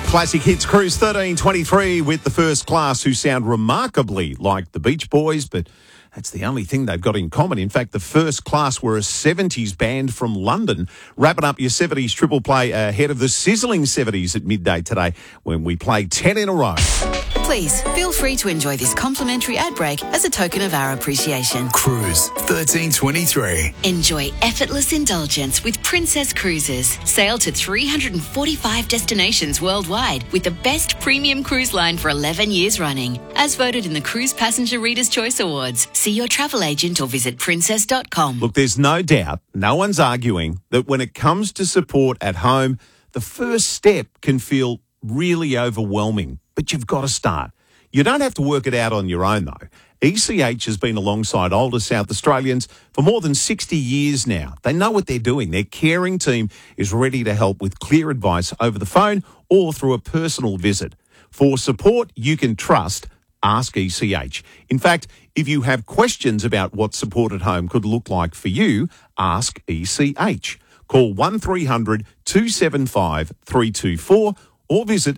Classic Hits Cruise 1323 with the First Class, who sound remarkably like the Beach Boys, but that's the only thing they've got in common. In fact, the First Class were a 70s band from London. Wrapping up your 70s triple play ahead of the sizzling 70s at midday today when we play 10 in a row. Please feel free to enjoy this complimentary ad break as a token of our appreciation. Cruise 1323. Enjoy effortless indulgence with Princess Cruises. Sail to 345 destinations worldwide with the best premium cruise line for 11 years running. As voted in the Cruise Passenger Reader's Choice Awards. See your travel agent or visit princess.com. Look, there's no doubt, no one's arguing that when it comes to support at home, the first step can feel really overwhelming. But you've got to start. You don't have to work it out on your own, though. ECH has been alongside older South Australians for more than 60 years now. They know what they're doing. Their caring team is ready to help with clear advice over the phone or through a personal visit. For support you can trust, ask ECH. In fact, if you have questions about what support at home could look like for you, ask ECH. Call 1300 275 324 or visit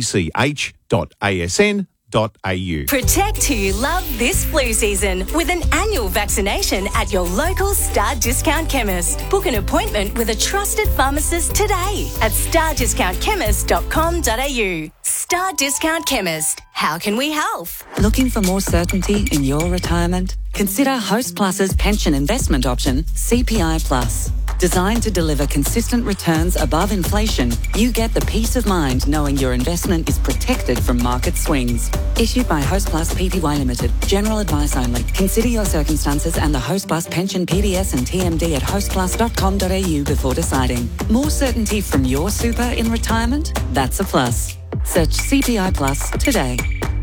ech.asn.au. Protect who you love this flu season with an annual vaccination at your local Star Discount Chemist. Book an appointment with a trusted pharmacist today at stardiscountchemist.com.au. Star Discount Chemist. How can we help? Looking for more certainty in your retirement? Consider Hostplus's pension investment option, CPI Plus. Designed to deliver consistent returns above inflation, you get the peace of mind knowing your investment is protected from market swings. Issued by Hostplus Pty Limited. General advice only. Consider your circumstances and the Hostplus pension PDS and TMD at hostplus.com.au before deciding. More certainty from your super in retirement? That's a plus. Search CPI Plus today.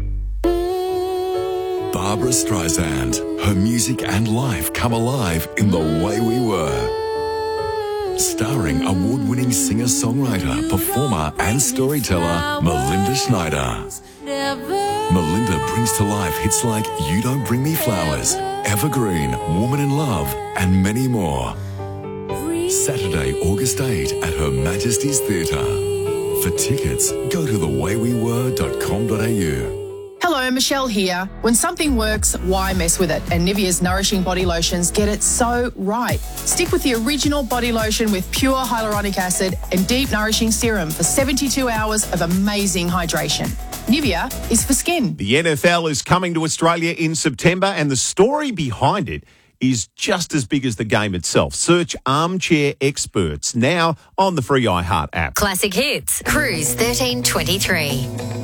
Barbara Streisand. Her music and life come alive in The Way We Were. Starring award-winning singer-songwriter, performer and storyteller Melinda Schneider. Melinda brings to life hits like You Don't Bring Me Flowers, Evergreen, Woman in Love, and many more. Saturday, August 8 at Her Majesty's Theatre. For tickets, go to thewayWeWere.com.au. Hello, Michelle here. When something works, why mess with it? And Nivea's Nourishing Body Lotions get it so right. Stick with the original body lotion with pure hyaluronic acid and deep nourishing serum for 72 hours of amazing hydration. Nivea is for skin. The NFL is coming to Australia in September, and the story behind it is just as big as the game itself. Search Armchair Experts now on the free iHeart app. Classic Hits. Cruise 1323.